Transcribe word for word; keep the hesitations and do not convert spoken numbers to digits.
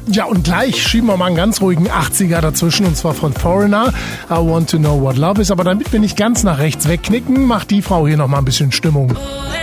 Ja, und gleich schieben wir mal einen ganz ruhigen achtziger dazwischen, und zwar von Foreigner, I Want to Know What Love Is. Aber damit wir nicht ganz nach rechts wegknicken, macht die Frau hier noch mal ein bisschen Stimmung.